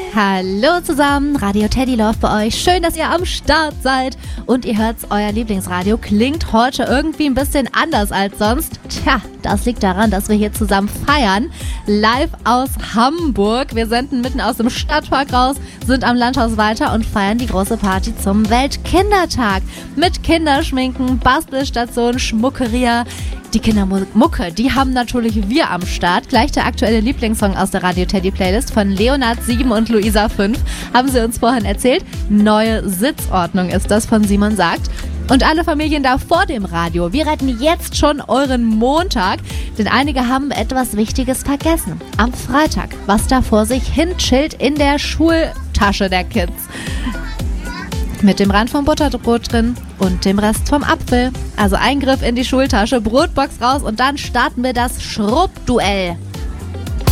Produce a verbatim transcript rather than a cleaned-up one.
Hallo zusammen, Radio Teddy Love bei euch. Schön, dass ihr am Start seid und ihr hört's, euer Lieblingsradio klingt heute irgendwie ein bisschen anders als sonst. Tja, das liegt daran, dass wir hier zusammen feiern, live aus Hamburg. Wir senden mitten aus dem Stadtpark raus, sind am Landhaus weiter und feiern die große Party zum Weltkindertag. Mit Kinderschminken, Bastelstation, Schmuckeria. Die Kindermucke, die haben natürlich wir am Start. Gleich der aktuelle Lieblingssong aus der Radio Teddy Playlist von Leonard sieben und Luisa fünf. Haben sie uns vorhin erzählt. Neue Sitzordnung ist das von Simon sagt. Und alle Familien da vor dem Radio, wir retten jetzt schon euren Montag, denn einige haben etwas Wichtiges vergessen. Am Freitag, was da vor sich hin chillt in der Schultasche der Kids. Mit dem Rand vom Butterbrot drin und dem Rest vom Apfel. Also Eingriff in die Schultasche, Brotbox raus und dann starten wir das Schrubbduell.